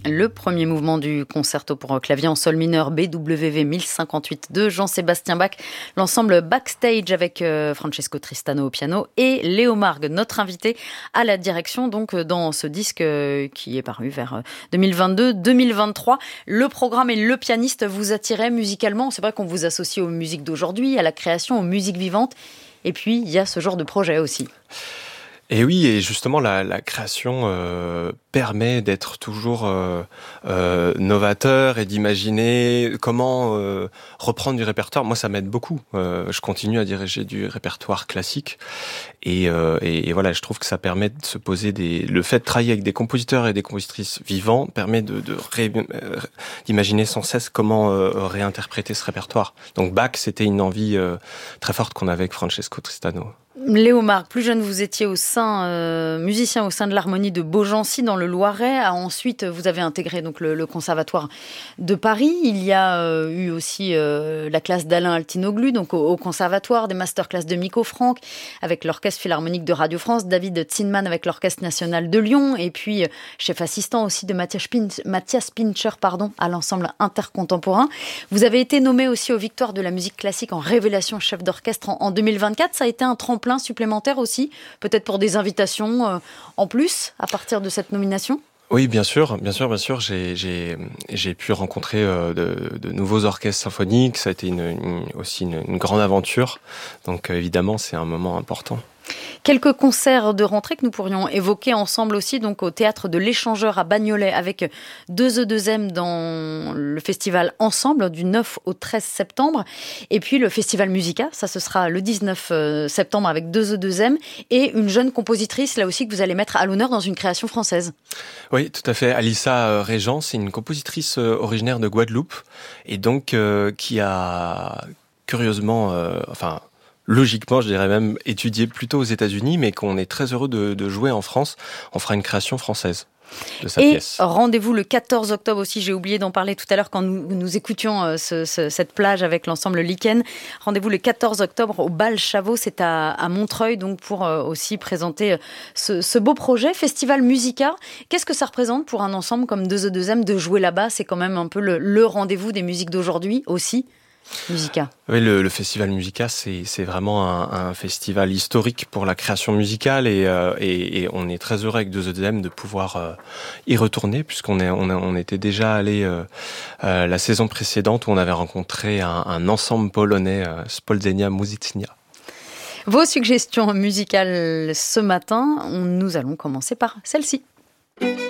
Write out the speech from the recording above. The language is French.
Le premier mouvement du concerto pour clavier en sol mineur BWV 1058 de Jean-Sébastien Bach, l'ensemble Backstage avec Francesco Tristano au piano et Léo Margue, notre invité à la direction donc dans ce disque qui est paru vers 2022-2023. Le programme et le pianiste vous attiraient musicalement. C'est vrai qu'on vous associe aux musiques d'aujourd'hui, à la création, aux musiques vivantes. Et puis, il y a ce genre de projet aussi. Et oui, et justement, la création permet d'être toujours novateur et d'imaginer comment reprendre du répertoire. Moi, ça m'aide beaucoup. Je continue à diriger du répertoire classique. Et voilà, je trouve que ça permet de se poser le fait de travailler avec des compositeurs et des compositrices vivants permet d'imaginer sans cesse comment réinterpréter ce répertoire. Donc Bach, c'était une envie très forte qu'on avait avec Francesco Tristano. Léo Margue, plus jeune, vous étiez musicien au sein de l'harmonie de Beaugency dans le Loiret. Ensuite, vous avez intégré donc le Conservatoire de Paris. Il y a eu aussi la classe d'Alain Altinoglu, donc au Conservatoire, des masterclass de Miko Franck avec l'Orchestre Philharmonique de Radio France, David Zinman avec l'Orchestre National de Lyon, et puis chef assistant aussi de Matthias Pincher à l'ensemble intercontemporain. Vous avez été nommé aussi aux Victoires de la musique classique en révélation chef d'orchestre en 2024. Ça a été un tremplin supplémentaire aussi, peut-être pour des invitations en plus à partir de cette nomination? Oui, bien sûr. J'ai pu rencontrer de nouveaux orchestres symphoniques. Ça a été aussi une grande aventure. Donc évidemment, c'est un moment important. Quelques concerts de rentrée que nous pourrions évoquer ensemble aussi, donc au Théâtre de l'Échangeur à Bagnolet avec 2E2M dans le festival Ensemble du 9 au 13 septembre. Et puis le festival Musica, ça ce sera le 19 septembre avec 2E2M et une jeune compositrice là aussi que vous allez mettre à l'honneur dans une création française. Oui, tout à fait. Alissa Régent, c'est une compositrice originaire de Guadeloupe et donc qui a curieusement, logiquement, je dirais même étudié plutôt aux États-Unis, mais qu'on est très heureux de jouer en France. On fera une création française de sa pièce. Et rendez-vous le 14 octobre aussi, j'ai oublié d'en parler tout à l'heure quand nous écoutions cette plage avec l'ensemble Lichen. Rendez-vous le 14 octobre au Bal Chavot, c'est à Montreuil, donc pour aussi présenter ce beau projet. Festival Musica, qu'est-ce que ça représente pour un ensemble comme 2E2M de jouer là-bas? C'est quand même un peu le rendez-vous des musiques d'aujourd'hui aussi. Musica. Oui, le festival Musica, c'est vraiment un festival historique pour la création musicale et on est très heureux avec 2E2M de pouvoir y retourner puisqu'on était déjà allé la saison précédente où on avait rencontré un ensemble polonais, Spoldzenia Muzycznia. Vos suggestions musicales ce matin, nous allons commencer par celle-ci.